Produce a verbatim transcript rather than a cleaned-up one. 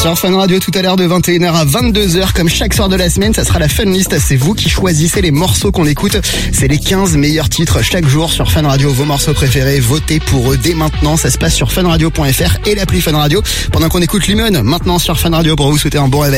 Sur Fun Radio tout à l'heure de vingt et une heures à vingt-deux heures, comme chaque soir de la semaine, ça sera la Fun List. C'est vous qui choisissez les morceaux qu'on écoute. C'est les quinze meilleurs titres chaque jour sur Fun Radio. Vos morceaux préférés, votez pour eux dès maintenant. Ça se passe sur funradio point f r et l'appli Fun Radio. Pendant qu'on écoute Limon maintenant sur Fun Radio pour vous souhaiter un bon réveil.